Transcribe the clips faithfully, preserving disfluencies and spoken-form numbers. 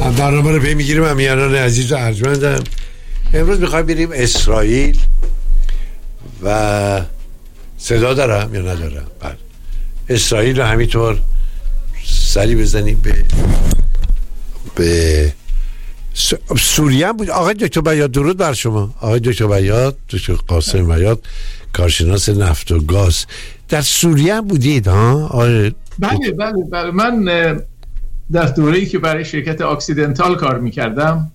برنامه رو پی میگیریم. امیران عزیز و ارجمندم، امروز میخوایم بریم اسرائیل و صدا دارم یا ندارم؟ بله، اسرائیل رو همینطور سری بزنیم به به سوریه بود. آقای دکتر بیات درود بر شما. آقای دکتر بیات، دکتر قاسم بیات، کارشناس نفت و گاز، در سوریه بودید ها؟ آقای بله بله بله. من در دوره‌ای که برای شرکت اکسیدنتال کار می‌کردم،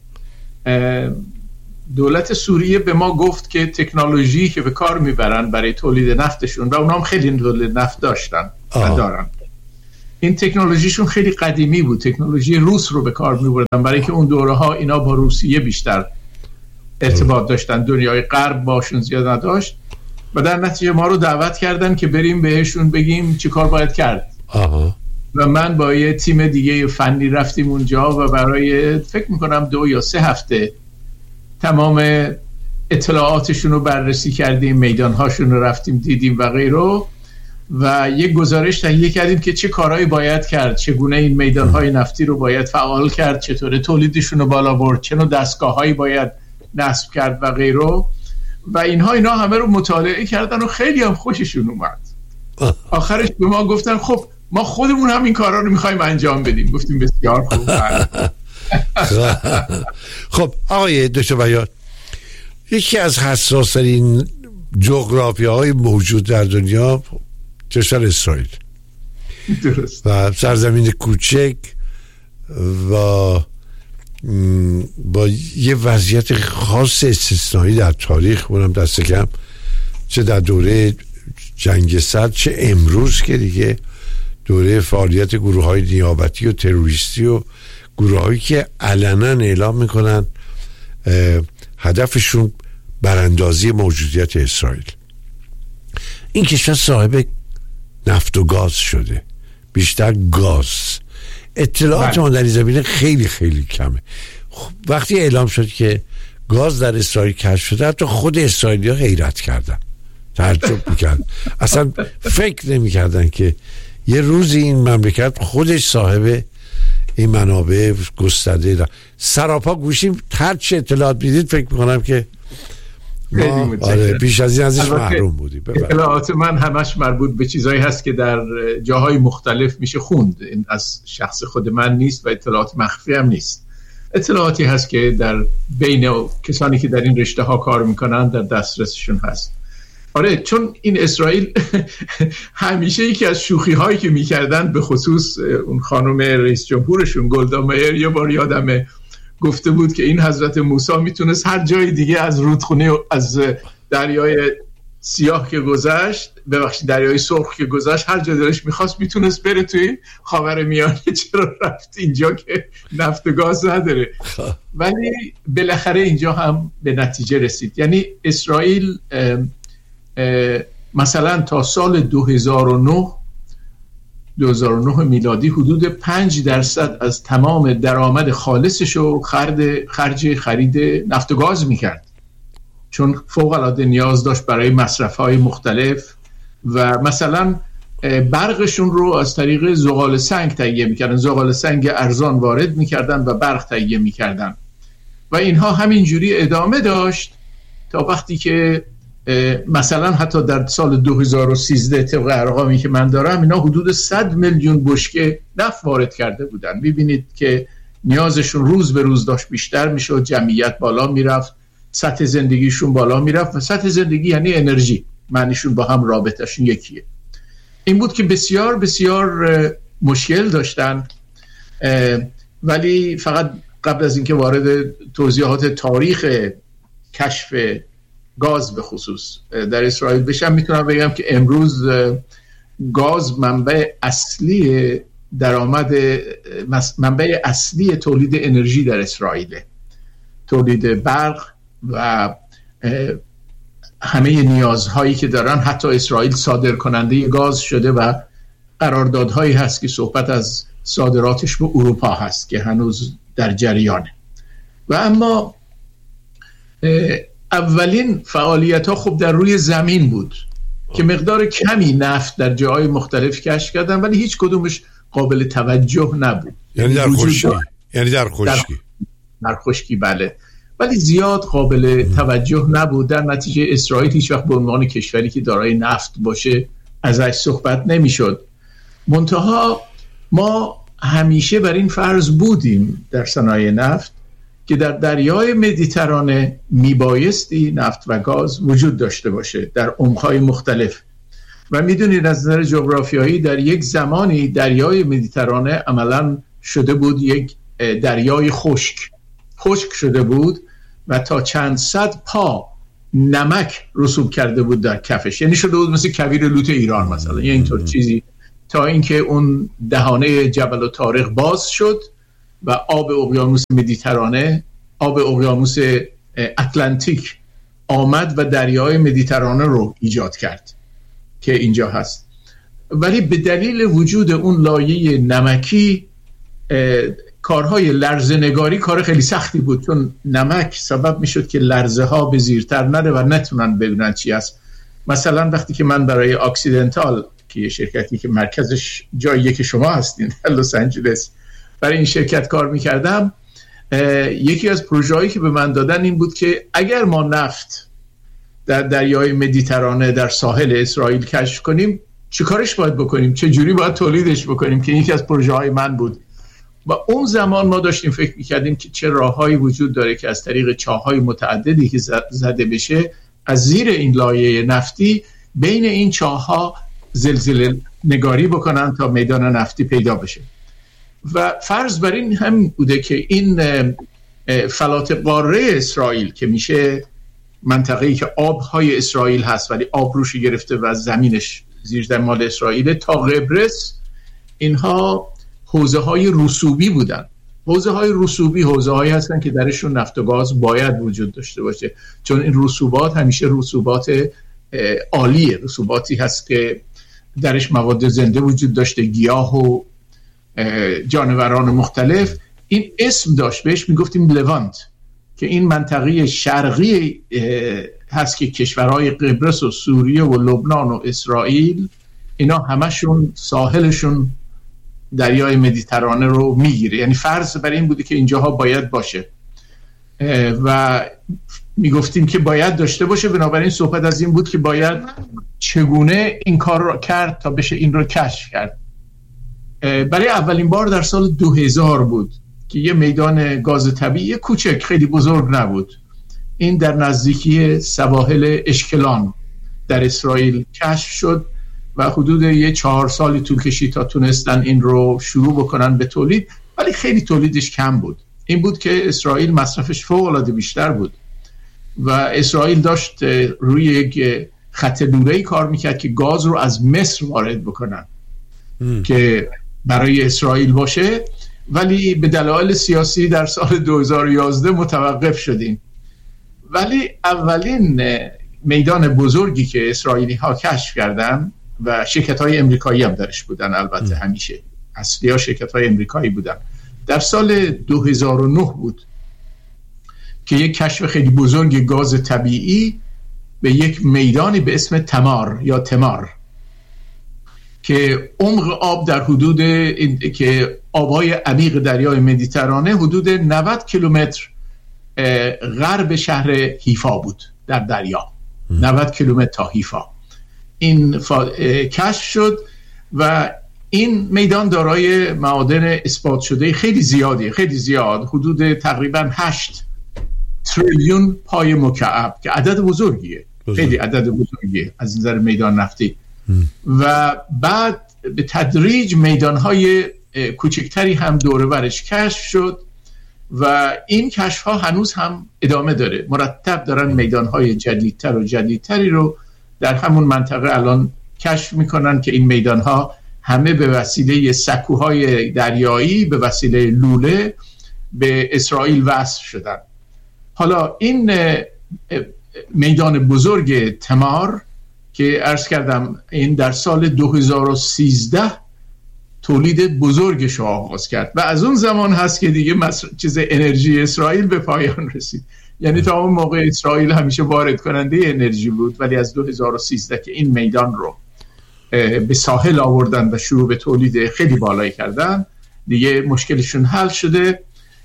دولت سوریه به ما گفت که تکنولوژی که به کار میبرن برای تولید نفتشون، و اونا هم خیلی تولید نفت داشتن و دارن، این تکنولوژیشون خیلی قدیمی بود، تکنولوژی روس رو به کار میبردن، برای که اون دوره ها اینا با روسیه بیشتر ارتباط داشتن، دنیای غرب باشون زیاد نداشت، و در نتیجه ما رو دعوت کردن که بریم بهشون بگیم چی کار باید کرد. آها. و من با یه تیم دیگه فنی رفتیم اونجا و برای فکر میکنم دو یا سه هفته تمام اطلاعاتشون رو بررسی کردیم، میدانهاشون رو رفتیم دیدیم و غیره، و یک گزارش تهیه کردیم که چه کارهایی باید کرد، چگونه این میدانهای نفتی رو باید فعال کرد، چطوره تولیدشون رو بالا برد، چه نوع دستگاه‌هایی باید نصب کرد و غیره، و اینها اینا همه رو مطالعه کردن و خیلی هم خوششون اومد. آخرش به ما گفتن خب ما خودمون هم این کارا رو می‌خوایم انجام بدیم. گفتیم بسیار خوب. خب آقای دکتر بیات، یکی از حساس‌ترین جغرافیاهای موجود در دنیا کشور اسرائیل درست. و سرزمین کوچک و با یه وضعیت خاص استثنایی در تاریخ، اونم دست کم چه در دوره جنگ سرد چه امروز که دیگه دوره فعالیت گروه‌های نیابتی و تروریستی و گروه‌هایی که علنا اعلام میکنن هدفشون براندازی موجودیت اسرائیل. این کشور صاحب نفت و گاز شده، بیشتر گاز. اطلاعات ما در این زمینه خیلی خیلی کمه. وقتی اعلام شد که گاز در اسرائیل کشف شده، حتی خود اسرائیلی‌ها حیرت کردن، تعجب میکردن، اصلا فکر نمیکردن که یه روزی این مملکت خودش صاحب این منابع گسترده. سراپا گوشیم، هر چه اطلاعات بیدید فکر میکنم که ما آره بیش از این ازش محروم بودیم. اطلاعات من همش مربوط به چیزایی هست که در جاهای مختلف میشه خوند، این از شخص خود من نیست و اطلاعات مخفی هم نیست. اطلاعاتی هست که در بین کسانی که در این رشته ها کار میکنن در دسترسشون هست. آره، چون این اسرائیل همیشه یکی از شوخی هایی که میکردن، به خصوص اون خانم رئیس جمهورشون گلدا مائر یه بار یادمه گفته بود که این حضرت موسی میتونست هر جای دیگه از رودخونه و از دریای سیاه که گذشت، ببخشید دریای سرخ که گذشت، هر جا دلش میخواست میتونست بره توی خاورمیانه، چرا رفت اینجا که نفت و گاز نداره؟ ولی بالاخره اینجا هم به نتیجه رسید. یعنی اسرائیل اه اه مثلا تا سال دو هزار و نه میلادی حدود پنج درصد از تمام درآمد خالصش رو خرج خرج خرید نفت و گاز میکرد، چون فوق العاده نیاز داشت برای مصرف‌های مختلف، و مثلا برقشون رو از طریق زغال سنگ تهیه میکردن، زغال سنگ ارزان وارد میکردن و برق تهیه میکردن، و اینها همینجوری ادامه داشت تا وقتی که مثلا حتی در سال دو هزار و سیزده طبق ارقامی که من دارم اینا حدود صد میلیون بشکه نفت وارد کرده بودن. میبینید که نیازشون روز به روز داشت بیشتر میشد، جمعیت بالا میرفت، سطح زندگیشون بالا میرفت، و سطح زندگی یعنی انرژی، معنیشون با هم رابطهشون یکیه. این بود که بسیار بسیار مشکل داشتن، ولی فقط قبل از اینکه وارد توضیحات تاریخ کشف گاز به خصوص در اسرائیل بشم، میتونم بگم که امروز گاز منبع اصلی درآمد، منبع اصلی تولید انرژی در اسرائیله، تولید برق و همه نیازهایی که دارن. حتی اسرائیل صادر کننده گاز شده و قراردادهایی هست که صحبت از صادراتش به اروپا هست که هنوز در جریانه. و اما اولین فعالیت ها خب در روی زمین بود که مقدار کمی نفت در جاهای مختلف کشف کردن، ولی هیچ کدومش قابل توجه نبود. یعنی در خورشید، یعنی در خشکی. در خشکی بله، ولی زیاد قابل توجه نبود. در نتیجه اسرائیل هیچ وقت به عنوان کشوری که دارای نفت باشه ازش صحبت نمیشد. منتها ما همیشه بر این فرض بودیم در صنایع نفت که در دریای مدیترانه میبایستی نفت و گاز وجود داشته باشه در عمق‌های مختلف. و میدونید از نظر جغرافیایی در یک زمانی دریای مدیترانه عملاً شده بود یک دریای خشک خشک شده بود و تا چند صد پا نمک رسوب کرده بود در کفش، یعنی شده بود مثل کویر لوت ایران مثلا، یعنی اینطور چیزی، تا اینکه اون دهانه جبل الطارق باز شد و آب اقیانوس مدیترانه، آب اقیانوس اتلانتیک آمد و دریای مدیترانه رو ایجاد کرد که اینجا هست. ولی به دلیل وجود اون لایه نمکی کارهای لرزه‌نگاری کار خیلی سختی بود، چون نمک سبب میشد که لرزه ها به زیرتر نره و نتونن ببینن چی است. مثلا وقتی که من برای اکسیدنتال که یه شرکتی که مرکزش جاییه که شما هستین در لس آنجلس، برای این شرکت کار میکردم، یکی از پروژه‌هایی که به من دادن این بود که اگر ما نفت در دریای مدیترانه در ساحل اسرائیل کشف کنیم چه کارش باید بکنیم، چه جوری باید تولیدش بکنیم، که یکی از پروژه‌های من بود. و اون زمان ما داشتیم فکر می‌کردیم که چه راههایی وجود داره که از طریق چاه‌های متعددی که زده بشه از زیر این لایه نفتی بین این چاه‌ها زلزله نگاری بکنن تا میدان نفتی پیدا بشه. و فرض بر این هم بوده که این فلات قاره اسرائیل که میشه منطقه‌ای که آب‌های اسرائیل هست ولی آب روش گرفته و زمینش زیرزمین اسرائیل تا قبرس، اینها حوزه‌های رسوبی بودن. حوزه‌های رسوبی حوزه‌هایی هستن که درشون نفت و گاز باید وجود داشته باشه، چون این رسوبات همیشه رسوبات عالیه، رسوباتی هست که درش مواد زنده وجود داشته، گیاه و جانوران مختلف. این اسم داشت، بهش میگفتیم لوانت، که این منطقه شرقی هست که کشورهای قبرس و سوریه و لبنان و اسرائیل اینا همشون ساحلشون دریای مدیترانه رو میگیره. یعنی فرض بر این بوده که اینجاها باید باشه و میگفتیم که باید داشته باشه. بنابراین صحبت از این بود که باید چگونه این کار رو کرد تا بشه این رو کشف کرد. برای اولین بار در سال دو هزار بود که یه میدان گاز طبیعی کوچک، خیلی بزرگ نبود، این در نزدیکی سواحل اشکلان در اسرائیل کشف شد و حدود یه چهار سالی طول کشید تا تونستن این رو شروع بکنن به تولید، ولی خیلی تولیدش کم بود. این بود که اسرائیل مصرفش فوق‌العاده بیشتر بود و اسرائیل داشت روی یک خط لوله‌ای کار میکرد که گاز رو از مصر وارد بکنن ام. که برای اسرائیل باشه، ولی به دلایل سیاسی در سال دو هزار و یازده متوقف شدیم. ولی اولین میدان بزرگی که اسرائیلی ها کشف کردن و شرکت های امریکایی هم درش بودن، البته همیشه اصلی ها شرکت های امریکایی بودن، در سال دو هزار و نه بود که یک کشف خیلی بزرگ گاز طبیعی به یک میدانی به اسم تمار یا تمار که عمق آب در حدود که آبهای عمیق دریای مدیترانه حدود نود کیلومتر غرب شهر حیفا بود در دریا، نود کیلومتر تا حیفا این فا... کشف شد و این میدان دارای معادن اثبات شده خیلی زیادی، خیلی زیاد، حدود تقریبا هشت تریلیون پای مکعب که عدد بزرگیه، خیلی عدد بزرگیه از نظر میدان نفتی. و بعد به تدریج میدانهای کوچکتری هم دور برش کشف شد و این کشف ها هنوز هم ادامه داره، مرتب دارن میدانهای جدیدتر و جدیدتری رو در همون منطقه الان کشف میکنن که این میدانها همه به وسیله سکوهای دریایی، به وسیله لوله به اسرائیل وصل شدن. حالا این میدان بزرگ تمار که عرض کردم این در سال دو هزار و سیزده تولید بزرگش رو آغاز کرد و از اون زمان هست که دیگه مصر... چیز انرژی اسرائیل به پایان رسید. یعنی تا اون موقع اسرائیل همیشه وارد کننده انرژی بود، ولی از دو هزار و سیزده که این میدان رو به ساحل آوردن و شروع به تولید خیلی بالایی کردن، دیگه مشکلشون حل شده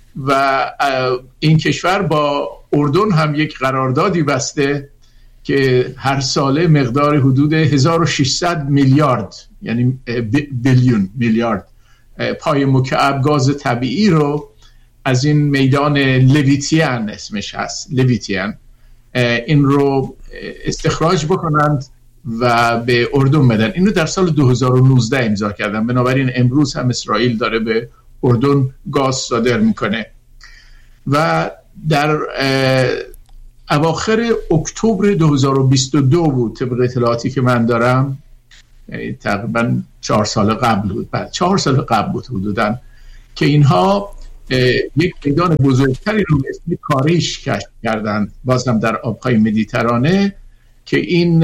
و این کشور با اردن هم یک قراردادی بسته که هر ساله مقدار حدود هزار و ششصد میلیارد یعنی بیلیون میلیارد پای مکعب گاز طبیعی رو از این میدان لویتیان اسمش هست لویتیان این رو استخراج بکنند و به اردن بدن. اینو در سال دو هزار و نوزده امضا کردن. بنابراین امروز هم اسرائیل داره به اردن گاز صادر میکنه و در اواخر اکتبر دو هزار و بیست و دو بود طبق اطلاعاتی که من دارم، یعنی تقریبا چهار سال قبل بود، بعد چهار سال قبل بود حدوداً، که اینها یک میدان بزرگتری رو اسم کاریش کشف کردن، بازم در آبهای مدیترانه، که این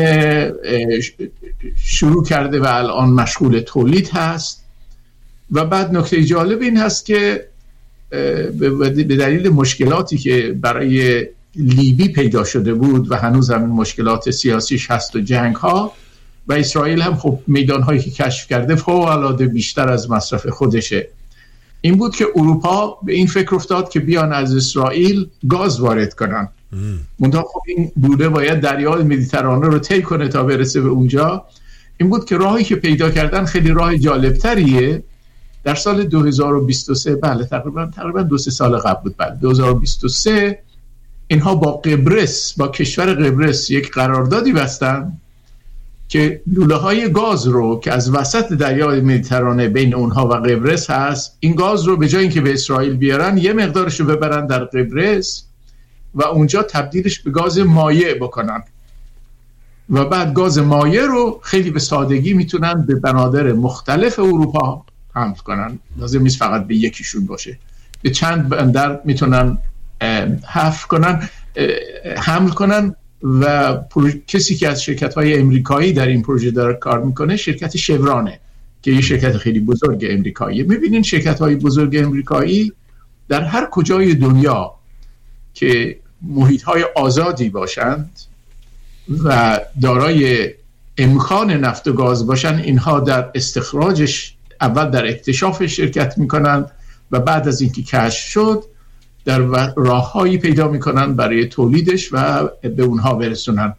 شروع کرده و الان مشغول تولید هست. و بعد نکته جالب این هست که به دلیل مشکلاتی که برای لیبی پیدا شده بود و هنوز همین مشکلات سیاسیش هست و جنگ ها، و اسرائیل هم خب میدان هایی که کشف کرده فوق العاده بیشتر از مصرف خودشه، این بود که اروپا به این فکر افتاد که بیان از اسرائیل گاز وارد کنن. منتها خب این بوده باید دریای مدیترانه رو طی کنه تا برسه به اونجا. این بود که راهی که پیدا کردن خیلی راه جالبتریه. در سال دو هزار و بیست و سه، بله تقریبا تقریبا دو سه سال قبل بود، بله دو هزار و بیست و سه، اینها با قبرس، با کشور قبرس یک قراردادی بستن که لوله های گاز رو که از وسط دریای مدیترانه بین اونها و قبرس هست، این گاز رو به جای اینکه به اسرائیل بیارن یه مقدارش رو ببرن در قبرس و اونجا تبدیلش به گاز مایع بکنن و بعد گاز مایع رو خیلی به سادگی میتونن به بنادر مختلف اروپا حمل کنن. لازم نیست فقط به یکیشون باشه، به چند بندر میتونن حفر کنن، حمل کنن. و کسی که از شرکت‌های امریکایی در این پروژه داره کار میکنه شرکت شورانه که یه شرکت خیلی بزرگ امریکاییه. میبینین شرکت‌های بزرگ امریکایی در هر کجای دنیا که محیط‌های آزادی باشند و دارای امکان نفت و گاز باشن، اینها در استخراجش اول در اکتشافش شرکت میکنن و بعد از اینکه کشف شد در راههایی پیدا میکنن برای تولیدش و به اونها برسونن.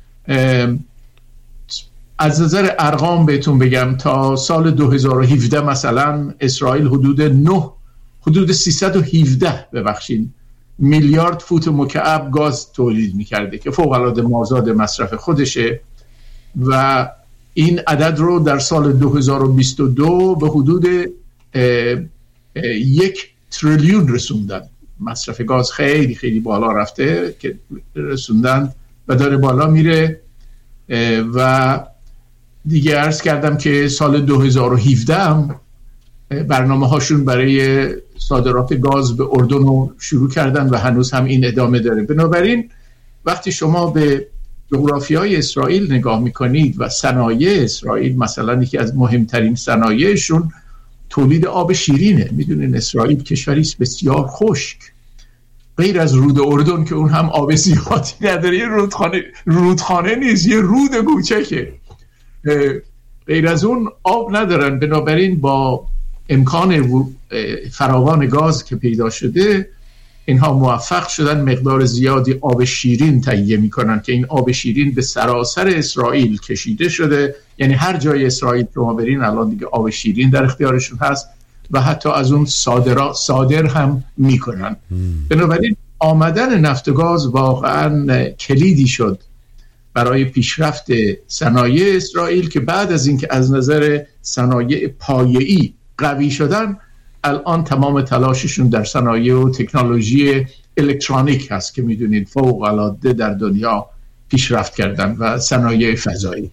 از نظر ارقام بهتون بگم تا سال دو هزار و هفده مثلا اسرائیل حدود نه حدود سیصد و هفده ببخشید میلیارد فوت مکعب گاز تولید میکرده که فوق العاده مازاد مصرف خودشه و این عدد رو در سال دو هزار و بیست و دو به حدود اه اه یک تریلیون رسوندن. مصرف گاز خیلی خیلی بالا رفته که رسوندن و داره بالا میره. و دیگه عرض کردم که سال دو هزار و هفده هم برنامه هاشون برای صادرات گاز به اردن رو شروع کردن و هنوز هم این ادامه داره. بنابراین وقتی شما به جغرافیای اسرائیل نگاه میکنید و صنایع اسرائیل، مثلا یکی از مهمترین صنایعشون تولید آب شیرینه. میدونین اسرائیل کشوری است بسیار خشک، غیر از رود اردن که اون هم آب زیادی نداره، یه رودخانه رودخانه نیست، یه رود کوچکه، غیر از اون آب ندارن. بنابراین با امکان فراوان گاز که پیدا شده اینها موفق شدن مقدار زیادی آب شیرین تهیه میکنن که این آب شیرین به سراسر اسرائیل کشیده شده. یعنی هر جای اسرائیل که ما برین الان دیگه آب شیرین در اختیارشون هست و حتی از اون صادر صادر هم میکنن. بنابراین آمدن نفت و گاز واقعا کلیدی شد برای پیشرفت صنایع اسرائیل که بعد از اینکه از نظر صنایع پایه‌ای قوی شدن، الان تمام تلاششون در صنایع و تکنولوژی الکترونیک هست که میدونید فوق العاده در دنیا پیشرفت کردن و صنایع فضایی.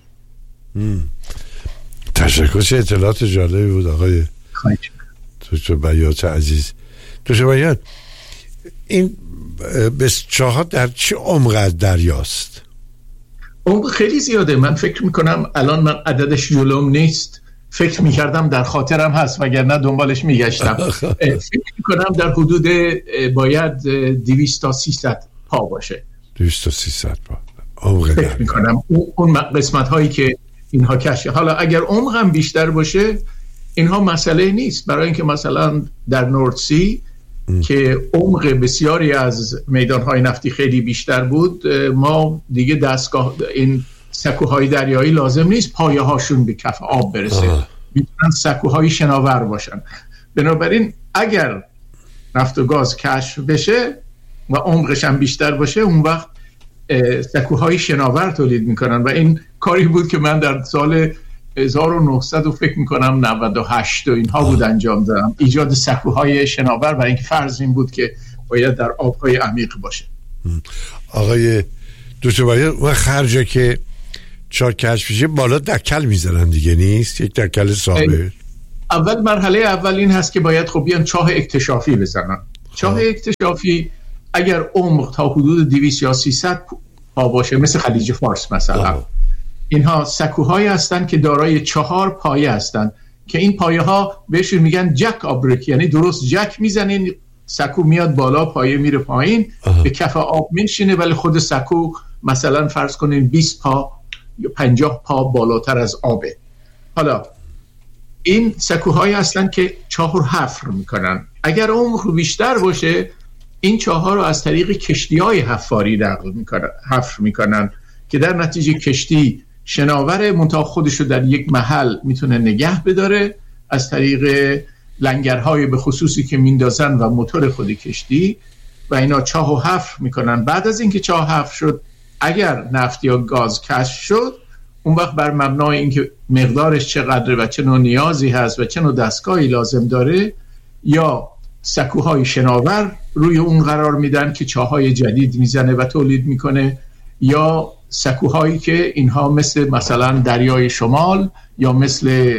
تشکر، چه اطلاعات جالبی بود آقای دکتر بیات عزیز. دکتر بیات، این بسچه‌ها در چه عمق از دریاست؟ عمق خیلی زیاده. من فکر میکنم الان من عددش جلوم نیست، فکر میکردم در خاطرم هست وگرنه دنبالش میگشتم. فکر میکنم در حدود باید دویست تا سیصد پا باشه. دویست تا سیصد پا عمق فکر در میکنم اون قسمت هایی که اینها کشف. حالا اگر عمق هم بیشتر باشه اینها مسئله نیست، برای اینکه مثلا در نورد سی ام. که عمق بسیاری از میدانهای نفتی خیلی بیشتر بود، ما دیگه دستگاه این سکوهای دریایی لازم نیست پایه هاشون به کف آب برسه، میتونن سکوهای شناور باشن. بنابراین اگر نفت و گاز کشف بشه و عمقش هم بیشتر باشه، اون وقت سکوهای شناور تولید میکنن و این کاری بود که من در سال هزار و نهصد و فکر میکنم نود و هشت و اینها بود انجام دادم، ایجاد سکوهای شناور، برای اینکه فرض این بود که باید در آبهای عمیق باشه. آقای دکتر باید و خرجه که چاه کشف بشه بالا دکل میزنن دیگه، نیست یک دکل ثابت؟ اول مرحله اول این هست که باید خب بیان چاه اکتشافی بزنن. چاه اکتشافی اگر عمق تا حدود دویست یا سیصد پا باشه، مثل خلیج فارس مثلا، آه. اینها سکوهایی هستن که دارای چهار پایه هستن که این پایه ها بهشون میگن جک آبرک، یعنی درست جک میزنین، سکو میاد بالا، پایه میره پایین، آه. به کف آب میشینه، ولی خود سکو مثلا فرض کنین بیست پا یا پنجاه پا بالاتر از آبه. حالا این سکوهایی هستن که چاه رو حفر میکنن. اگر عمق بیشتر باشه، این چاه ها رو از طریق کشتی های حفاری نقل میکنن، حفر میکنن که در نتیجه کشتی شناور منتها خودش رو در یک محل میتونه نگه بداره از طریق لنگرهای به خصوصی که میندازن و موتور خود کشتی، و اینا چاه و حفر میکنن. بعد از اینکه چاه حفر شد، اگر نفت یا گاز کشف شد، اون وقت بر مبنای اینکه مقدارش چقدره و چه نوع نیازی هست و چه نوع دستگاهی لازم داره، یا سکوهای شناور روی اون قرار میدن که چاهای جدید میزنه و تولید میکنه، یا سکوهایی که اینها مثل مثلا دریای شمال یا مثل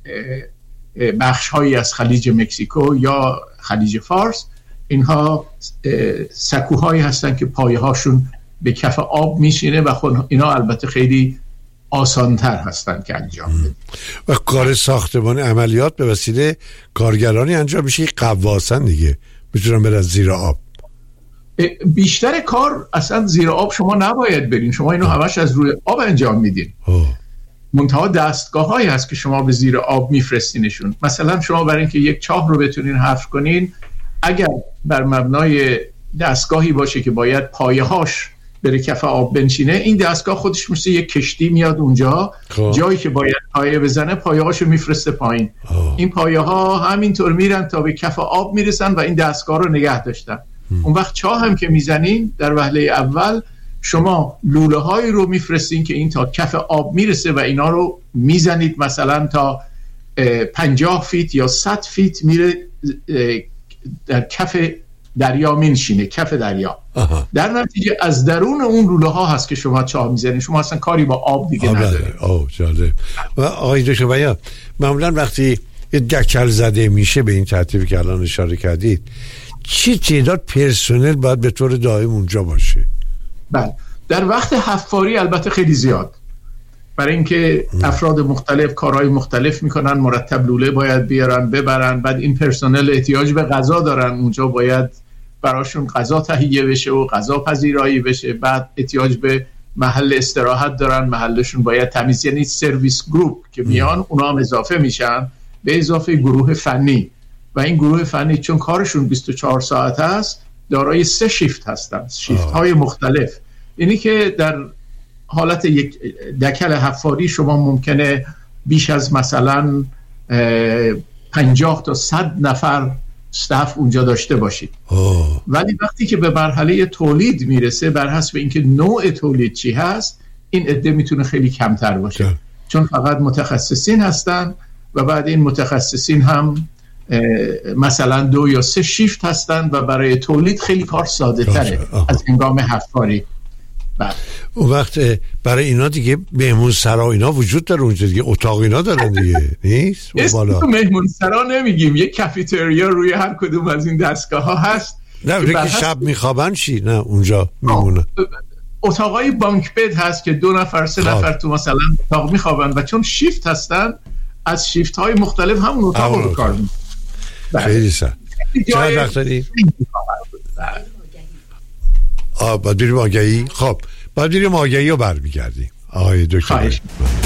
بخشهایی از خلیج مکزیکو یا خلیج فارس، اینها سکوهایی هستن که پایه هاشون به کف آب میشینه و خود اینا البته خیلی آسانتر هستن که انجام بدن. و کار ساختمان عملیات به وسیله کارگرانی انجام میشه، قواسن دیگه، میتونن برن زیر آب. بیشتر کار اصلا زیر آب شما نباید برین، شما اینو همش از روی آب انجام میدین. منتها دستگاه هایی هست که شما به زیر آب میفرستینشون. مثلا شما برای اینکه یک چاه رو بتونین حفر کنین، اگر بر مبنای دستگاهی باشه که باید پایه هاش بره کف آب بنشینه، این دستگاه خودش مثل یک کشتی میاد اونجا، خواه. جایی که باید پایه بزنه پایه هاشو میفرسته پایین. آه. این پایه ها همینطور میرن تا به کف آب میرسن و این دستگاه رو نگه داشتن. ام. اون وقت چاه هم که میزنین، در وهله اول شما لوله هایی رو میفرستین که این تا کف آب میرسه و اینا رو میزنید، مثلا تا پنجاه فیت یا صد فیت میره در کف دریا مینشینه، کف دریا. آها. در نتیجه از درون اون لوله ها هست که شما چاه میزنید، شما اصلا کاری با آب دیگه ندارید. آه جالب. و آقای دکتر باید معمولا وقتی یه دکل زده میشه به این ترتیبی که الان اشاره کردید، چی تعداد پرسنل باید به طور دائم اونجا باشه؟ بله، در وقت حفاری البته خیلی زیاد، برای اینکه افراد مختلف کارهای مختلف میکنن، مرتب لوله باید بیارن ببرن، بعد این پرسنل احتیاج به غذا دارن، اونجا باید براشون غذا تهیه بشه و غذا پذیرایی بشه، بعد احتیاج به محل استراحت دارن، محلشون باید تمیز، یعنی سرویس گروپ که میان، اونا هم اضافه میشن به اضافه گروه فنی، و این گروه فنی چون کارشون بیست و چهار ساعت هست، دارای سه شیفت هستن، شیفت های مختلف. اینی که در حالت یک دکل حفاری شما ممکنه بیش از مثلا پنجاه تا صد نفر استاف اونجا داشته باشید. آه. ولی وقتی که به مرحله تولید میرسه، بر حسب اینکه نوع تولید چی هست، این عده میتونه خیلی کمتر باشه، ده. چون فقط متخصصین هستن و بعد این متخصصین هم مثلا دو یا سه شیفت هستن و برای تولید خیلی کار ساده تره از هنگام حفاری. بله. اون وقت برای اینا دیگه مهمون سرا اینا وجود داره اونجا دیگه، اتاق اینا دارن دیگه، نیست؟ اسم مهمون سرا نمیگیم، یک کافیتریا روی هر کدوم از این دستگاه ها هست. نه که شب میخوابن چی؟ نه اونجا میمونن. اتاقای بانک بد هست که دو نفر سه خواب. نفر تو مثلا اتاق میخوابن و چون شیفت هستن، از شیفت های مختلف همون اتاق رو کار میکنن. خیلی سر چند وقت داری؟ آه باید بریم آگهی. خب باید بریم آگهی رو برمیگردیم. آقای دکتر